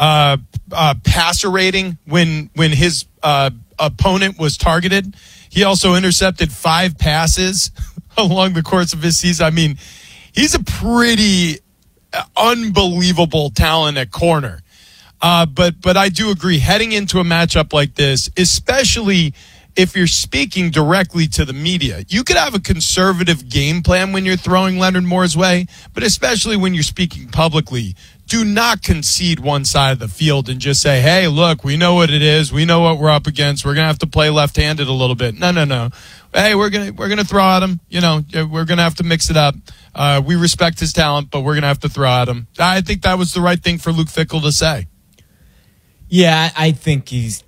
S4: passer rating when his opponent was targeted. He also intercepted 5 passes along the course of his season. I mean, he's a pretty unbelievable talent at corner. But I do agree, heading into a matchup like this, especially if you're speaking directly to the media, you could have a conservative game plan when you're throwing Leonard Moore's way, but especially when you're speaking publicly, do not concede one side of the field and just say, hey, look, we know what it is. We know what we're up against. We're going to have to play left-handed a little bit. No. Hey, we're gonna throw at him. We're going to have to mix it up. We respect his talent, but we're going to have to throw at him. I think that was the right thing for Luke Fickell to say.
S1: Yeah, I think he's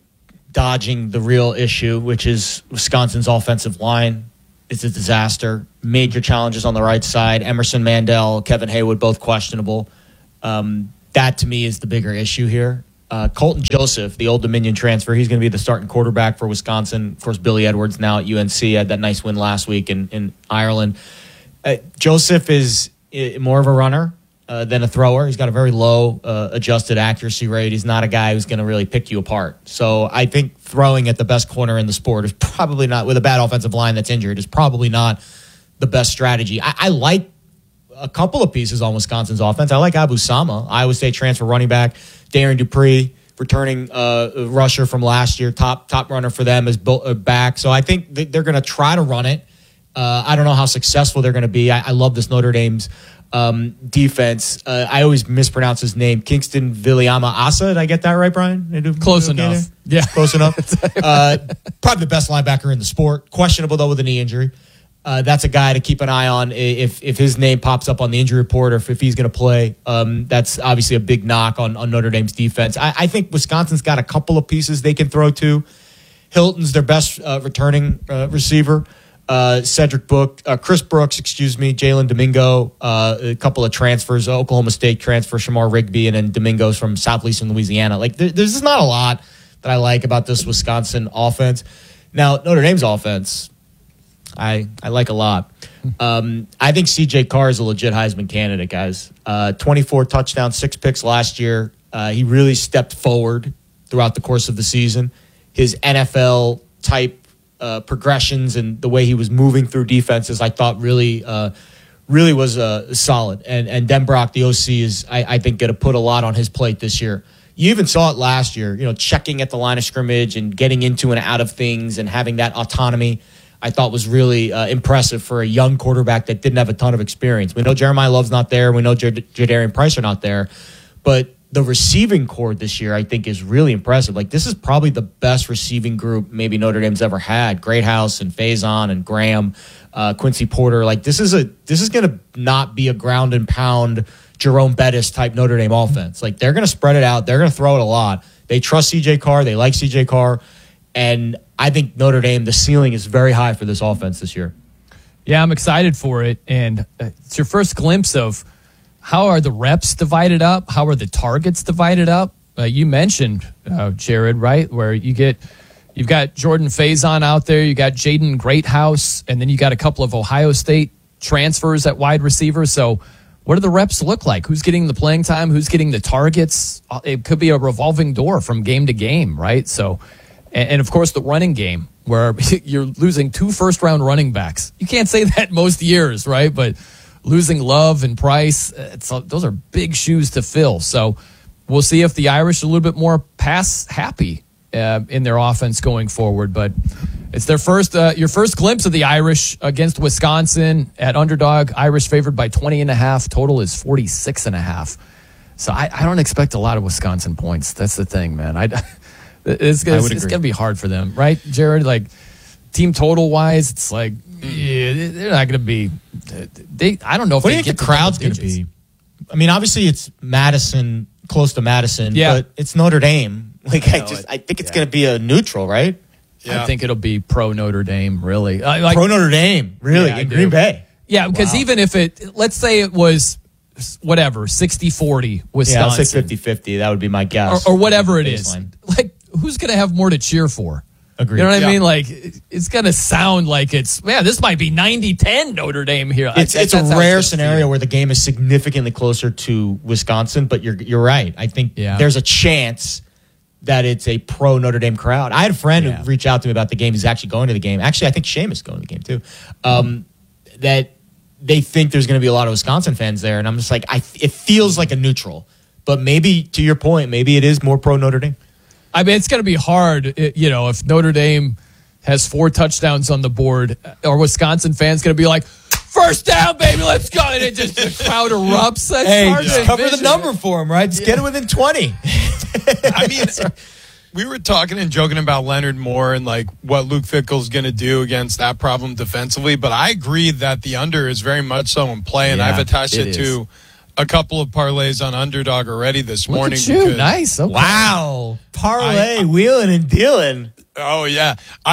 S1: dodging the real issue, which is Wisconsin's offensive line. It's a disaster. Major challenges on the right side. Emerson Mandel, Kevin Haywood, both questionable. That, to me, is the bigger issue here. Colton Joseph, the Old Dominion transfer, he's going to be the starting quarterback for Wisconsin. Of course, Billy Edwards now at UNC had that nice win last week in Ireland. Joseph is more of a runner than a thrower. He's got a very low adjusted accuracy rate. He's not a guy who's going to really pick you apart. So I think throwing at the best corner in the sport is probably not, with a bad offensive line that's injured, is probably not the best strategy. I like a couple of pieces on Wisconsin's offense. I like Abu Sama, Iowa State transfer running back. Darren Dupree, returning rusher from last year, top runner for them, is back. So I think they're going to try to run it. I don't know how successful they're going to be. I love this Notre Dame's defense. I always mispronounce his name. Kingston Viliama Asa. Did I get that right, Brian?
S6: Close enough.
S1: There?
S6: Yeah.
S1: Close enough. Probably the best linebacker in the sport. Questionable, though, with a knee injury. That's a guy to keep an eye on if his name pops up on the injury report or if he's going to play. That's obviously a big knock on Notre Dame's defense. I think Wisconsin's got a couple of pieces they can throw to. Hilton's their best returning receiver. Cedric Book, Chris Brooks, Jalen Domingo, a couple of transfers, Oklahoma State transfer, Shamar Rigby, and then Domingo's from Southeastern Louisiana. Like, there's just not a lot that I like about this Wisconsin offense. Now, Notre Dame's offense, I like a lot. I think C.J. Carr is a legit Heisman candidate, guys. 24 touchdowns, 6 picks last year. He really stepped forward throughout the course of the season. His NFL-type progressions and the way he was moving through defenses, I thought really was solid. And Denbrock, the OC, is, I think, going to put a lot on his plate this year. You even saw it last year, checking at the line of scrimmage and getting into and out of things and having that autonomy. I thought was really impressive for a young quarterback that didn't have a ton of experience. We know Jeremiah Love's not there. We know Jadarian Price are not there. But the receiving corps this year, I think, is really impressive. Like, this is probably the best receiving group maybe Notre Dame's ever had. Greathouse and Faison and Graham, Quincy Porter. Like, this is going to not be a ground and pound Jerome Bettis type Notre Dame offense. Like, they're going to spread it out. They're going to throw it a lot. They trust C.J. Carr. They like C.J. Carr. And I think Notre Dame, the ceiling is very high for this offense this year.
S6: Yeah, I'm excited for it. And it's your first glimpse of how are the reps divided up? How are the targets divided up? You mentioned, Jared, right, where you've got Jordan Faison out there, you got Jaden Greathouse, and then you got a couple of Ohio State transfers at wide receiver. So what do the reps look like? Who's getting the playing time? Who's getting the targets? It could be a revolving door from game to game, right? So, and of course, the running game, where you're losing 2 first-round running backs. You can't say that most years, right? But losing Love and Price, those are big shoes to fill. So we'll see if the Irish are a little bit more pass-happy in their offense going forward. But it's their your first glimpse of the Irish against Wisconsin at underdog. Irish favored by 20.5. Total is 46.5. So I don't expect a lot of Wisconsin points. That's the thing, man. It's going to be hard for them, right, Jared? Like, team total-wise, it's like, yeah, they're not going to be. I don't know if
S1: what do you think the crowd's going to be? I mean, obviously it's Madison, close to Madison, but it's Notre Dame. Like, I think it's going to be a neutral, right?
S6: Yeah. I think it'll be pro Notre Dame, really.
S1: Pro Notre Dame, really, in Green Bay.
S6: Yeah, because even if let's say it was whatever 60-40 Wisconsin,
S1: I'll say 50-50. That would be my guess,
S6: or whatever it is. Like, who's going to have more to cheer for?
S1: Agreed.
S6: You know what I mean? Like, it's going to sound like this might be 90-10 Notre Dame here.
S1: It's a rare scenario where the game is significantly closer to Wisconsin, but you're right. I think there's a chance that it's a pro Notre Dame crowd. I had a friend who reached out to me about the game. He's actually going to the game. Actually, I think Seamus is going to the game too. That they think there's going to be a lot of Wisconsin fans there, and I'm just like, it feels like a neutral. But maybe, to your point, maybe it is more pro Notre Dame.
S6: I mean, it's going to be hard, if Notre Dame has 4 touchdowns on the board, are Wisconsin fans going to be like, first down, baby, let's go. And the crowd erupts. That's hard to
S1: cover the
S6: envision.
S1: number for him, right? Just get it within 20.
S4: I mean, we were talking and joking about Leonard Moore and like what Luke Fickell's going to do against that problem defensively, but I agree that the under is very much so in play, and I've attached it to a couple of parlays on Underdog already this morning.
S6: Look at you. Nice. Okay.
S1: Wow. Parlay, wheeling and dealing.
S4: Oh, yeah.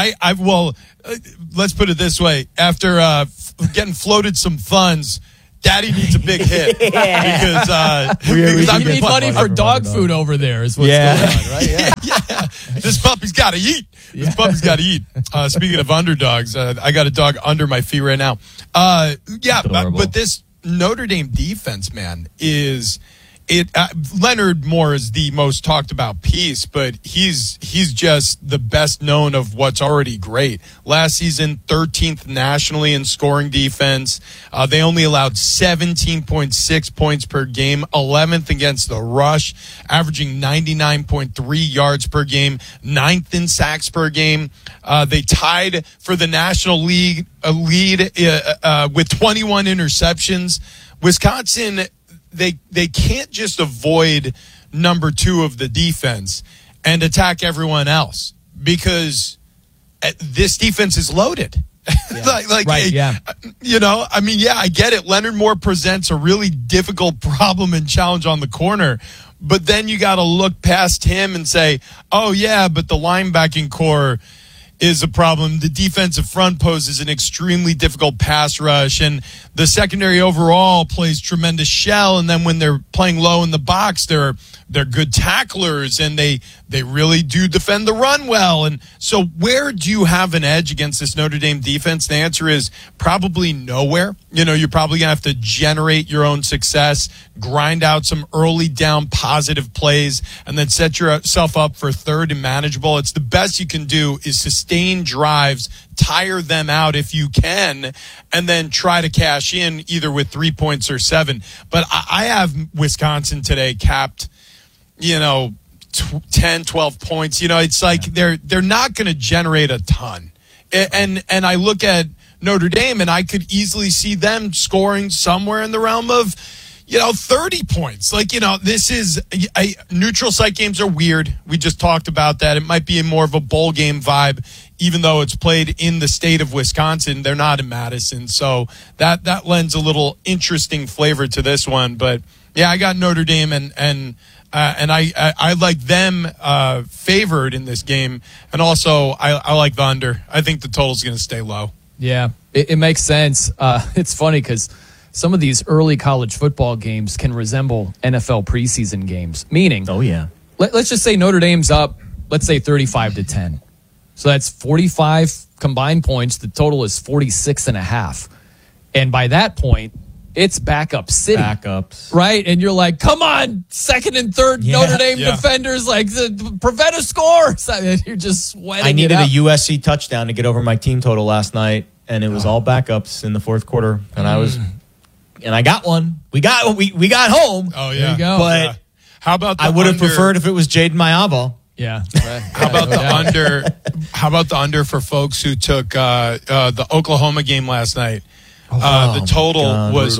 S4: Let's put it this way. After getting floated some funds, Daddy needs a big hit. Because
S6: you need money for dog food over there is what's going on, right?
S4: Yeah. This puppy's got to eat. This puppy's got to eat. Speaking of underdogs, I got a dog under my feet right now. But this Notre Dame defense, man, is it. Leonard Moore is the most talked about piece, but he's just the best known of what's already great. Last season, 13th nationally in scoring defense. They only allowed 17.6 points per game, 11th against the rush, averaging 99.3 yards per game, 9th in sacks per game. They tied for the national lead with 21 interceptions. Wisconsin, they can't just avoid number 2 of the defense and attack everyone else because this defense is loaded. You know, I mean, I get it. Leonard Moore presents a really difficult problem and challenge on the corner, but then you got to look past him and say, oh yeah, but the linebacking core is a problem. The defensive front poses an extremely difficult pass rush, and the secondary overall plays tremendous shell. And then when they're playing low in the box, they're good tacklers, and they really do defend the run well. And so where do you have an edge against this Notre Dame defense? The answer is probably nowhere. You know, you're probably going to have to generate your own success, grind out some early down positive plays, and then set yourself up for third and manageable. It's the best you can do is sustain drives, tire them out if you can, and then try to cash in either with 3 points or 7. But I have Wisconsin today capped, 10, 12 points. It's like they're not going to generate a ton. And I look at Notre Dame, and I could easily see them scoring somewhere in the realm of 30 points. This is neutral site games are weird. We just talked about that. It might be more of a bowl game vibe, even though it's played in the state of Wisconsin. They're not in Madison. So that lends a little interesting flavor to this one. But yeah, I got Notre Dame and I like them favored in this game. And also I like the under. I think the total is going to stay low.
S6: Yeah, it makes sense. It's funny because some of these early college football games can resemble NFL preseason games. Meaning, let's just say Notre Dame's up, let's say 35-10. So that's 45 combined points. The total is 46.5. And by that point, it's backup city.
S1: Backups.
S6: Right? And you're like, come on, second and third Notre Dame defenders, prevent a score. So you're just sweating.
S1: I needed a USC touchdown to get over my team total last night, and it was all backups in the fourth quarter. And I got one. We got home.
S4: Oh, yeah.
S6: There you go.
S1: But
S4: how about
S1: I would have preferred if it was Jaden Mayabo.
S6: Yeah.
S4: How about the under? How about the under for folks who took the Oklahoma game last night? The total was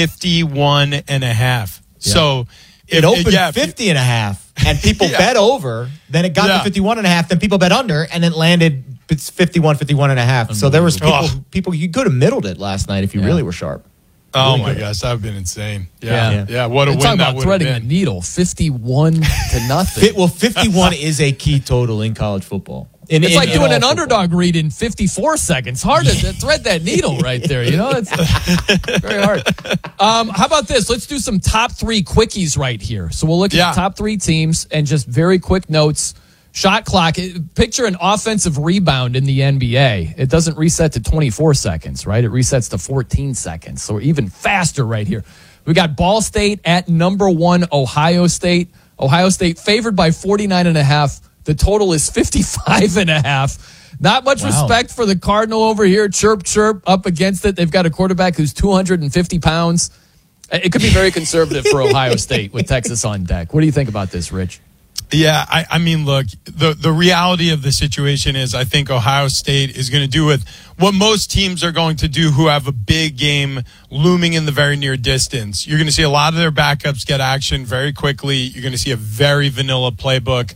S4: 51.5. So
S1: it opened 50.5, and people bet over. Then it got to 51.5. Then people bet under, and it landed. It's 51.5. So there was people. You could have middled it last night if you really were sharp.
S4: Oh my gosh, that would have been insane. Yeah. What a win that would have been.
S6: Threading a needle, 51-0.
S1: Well, 51 is a key total in college football.
S6: It's like doing an underdog read in 54 seconds. Hard to thread that needle right there. It's very hard. How about this? Let's do some top 3 quickies right here. So we'll look at the top 3 teams and just very quick notes. Shot clock. Picture an offensive rebound in the NBA. It doesn't reset to 24 seconds, right? It resets to 14 seconds. So we're even faster right here. We got Ball State at number 1, Ohio State. Ohio State favored by 49.5. The total is 55.5. Not much respect for the Cardinal over here. Chirp, chirp, up against it. They've got a quarterback who's 250 pounds. It could be very conservative for Ohio State with Texas on deck. What do you think about this, Rich?
S4: Yeah, I mean, look, the reality of the situation is I think Ohio State is going to do with what most teams are going to do who have a big game looming in the very near distance. You're going to see a lot of their backups get action very quickly. You're going to see a very vanilla playbook.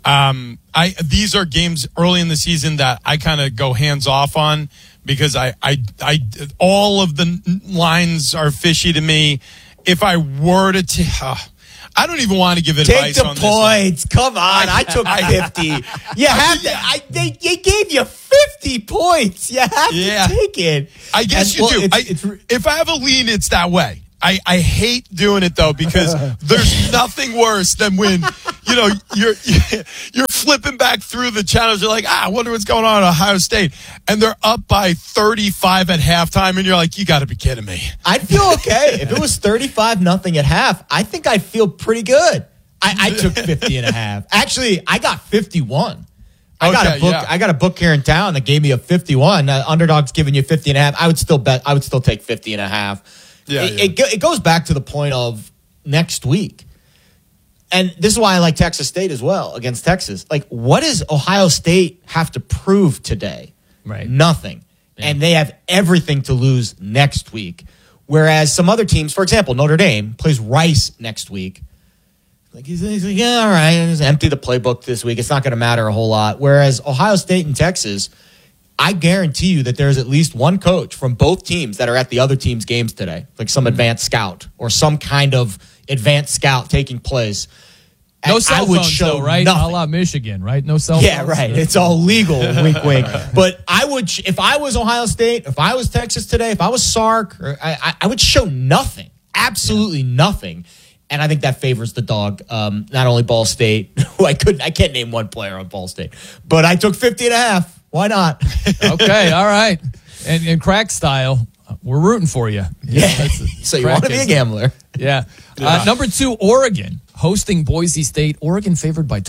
S4: These are games early in the season that I kind of go hands off on because I all of the lines are fishy to me. If I were to I don't even want to give advice on this.
S1: Take the points. Come on. I took 50. You have to. They gave you 50 points. You have to take it.
S4: I guess you do. If I have a lean, it's that way. I hate doing it though because there's nothing worse than when you're flipping back through the channels. You're like, I wonder what's going on at Ohio State, and they're up by 35 at halftime, and you're like, you got to be kidding me.
S1: I'd feel okay if it was 35-0 at half. I think I'd feel pretty good. I took 50.5. Actually, I got 51. I got a book here in town that gave me a 51. Underdog's giving you 50.5. I would still take 50.5. It goes back to the point of next week. And this is why I like Texas State as well against Texas. Like, what does Ohio State have to prove today?
S6: Right.
S1: Nothing. Yeah. And they have everything to lose next week. Whereas some other teams, for example, Notre Dame plays Rice next week. Like he's like, yeah, all right, just empty the playbook this week. It's not going to matter a whole lot. Whereas Ohio State and Texas, I guarantee you that there's at least one coach from both teams that are at the other team's games today, like some advanced scout or some kind of advanced scout taking place.
S6: No cell phones, though, right? A la Michigan, right? No cell phones.
S1: Yeah, right. It's all legal, wink, wink. But I would, if I was Ohio State, if I was Texas today, if I was Sark, I would show nothing, absolutely nothing. And I think that favors the dog. Not only Ball State, who I can't name one player on Ball State, but I took 50.5. Why not?
S6: Okay, all right. And crack style, we're rooting for you.
S1: Yeah. So you want to be a gambler.
S6: Yeah. Number 2, Oregon, hosting Boise State. Oregon favored by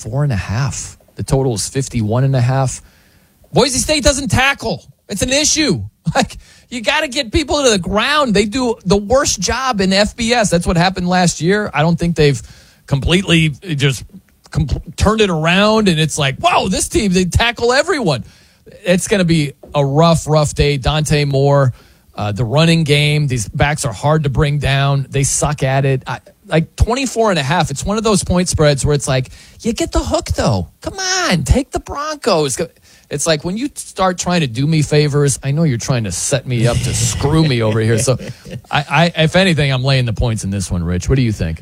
S6: 24.5. The total is 51.5. Boise State doesn't tackle. It's an issue. Like, you got to get people to the ground. They do the worst job in FBS. That's what happened last year. I don't think they've completely just turned it around, and it's like, whoa, this team, they tackle everyone. It's going to be a rough day. Dante Moore, the running game, these backs are hard to bring down. They suck at it. Like 24.5, it's one of those point spreads where it's like, you get the hook, though. Come on, take the Broncos. It's like when you start trying to do me favors, I know you're trying to set me up to screw me over here. So, I if anything, I'm laying the points in this one, Rich. What do you think?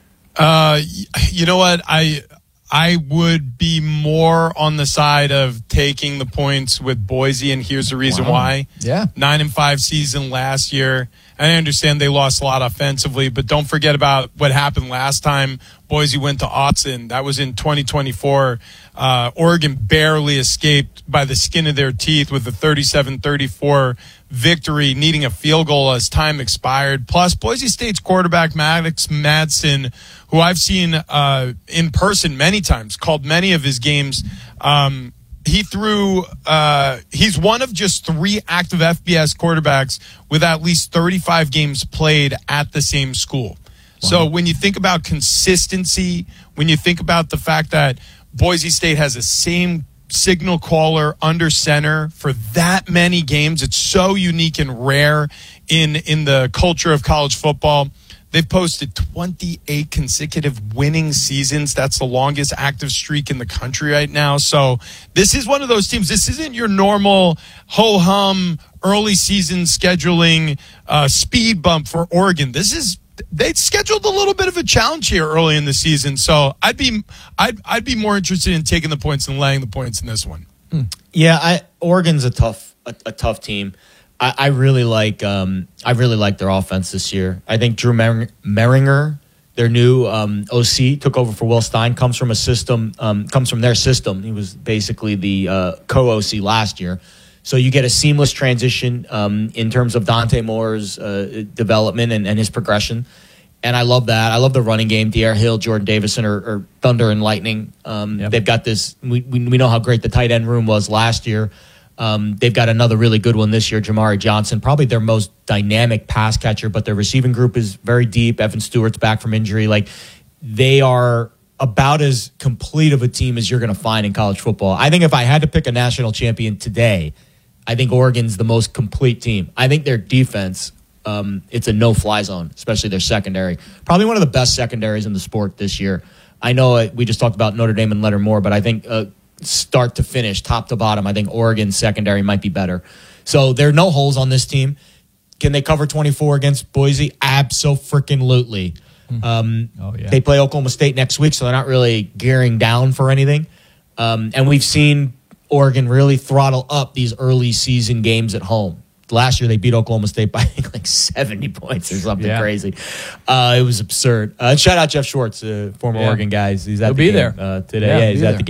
S4: You know what? I would be more on the side of taking the points with Boise, and here's the reason why.
S6: Yeah.
S4: 9-5 season last year. I understand they lost a lot offensively, but don't forget about what happened last time Boise went to Autzen. That was in 2024. Oregon barely escaped by the skin of their teeth with a 37-34 victory, needing a field goal as time expired. Plus, Boise State's quarterback, Maddox Madsen, who I've seen in person many times, called many of his games. He's one of just 3 active FBS quarterbacks with at least 35 games played at the same school. Wow. So when you think about consistency, when you think about the fact that Boise State has the same signal caller under center for that many games, it's so unique and rare in the culture of college football. They've posted 28 consecutive winning seasons. That's the longest active streak in the country right now. So this is one of those teams. This isn't your normal ho-hum early season scheduling speed bump for Oregon. They scheduled a little bit of a challenge here early in the season. So I'd be more interested in taking the points and laying the points in this one.
S1: Yeah, Oregon's a tough team. I really like their offense this year. I think Drew Mehringer, their new OC, took over for Will Stein. Comes from their system. He was basically the co-OC last year. So you get a seamless transition in terms of Dante Moore's development and his progression. And I love that. I love the running game. Dierre Hill, Jordan Davison are thunder and lightning. They've got this. We know how great the tight end room was last year. They've got another really good one this year, Jamari Johnson, probably their most dynamic pass catcher, but their receiving group is very deep. Evan Stewart's back from injury. Like, they are about as complete of a team as you're going to find in college football. I think if I had to pick a national champion today, I think Oregon's the most complete team. I think their defense, it's a no-fly zone, especially their secondary. Probably one of the best secondaries in the sport this year. I know we just talked about Notre Dame and Leonard Moore, but I think start to finish, top to bottom, I think Oregon's secondary might be better. So there are no holes on this team. Can they cover 24 against Boise? Abso-freaking-lutely. They play Oklahoma State next week, so they're not really gearing down for anything. And we've seen Oregon really throttle up these early season games at home. Last year, they beat Oklahoma State by like 70 points or something crazy. It was absurd. Shout out Jeff Schwartz, former Oregon guy. He's at the game,
S6: there
S1: today. He's at the game.